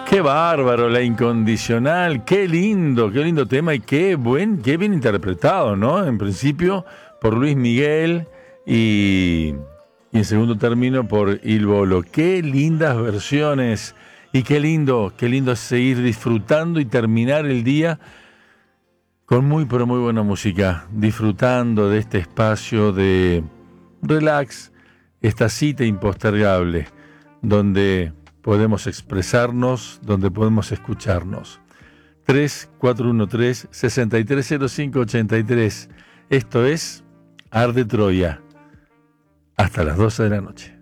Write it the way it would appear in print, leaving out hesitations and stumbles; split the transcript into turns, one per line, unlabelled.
Qué bárbaro, La Incondicional, qué lindo tema y qué bien interpretado, ¿no? En principio por Luis Miguel y en segundo término por Il Bolo. Qué lindas versiones y qué lindo seguir disfrutando y terminar el día con muy pero muy buena música, disfrutando de este espacio de relax, esta cita impostergable, donde podemos expresarnos, donde podemos escucharnos. 3413-630583. Esto es Arde Troya. Hasta las 12 de la noche.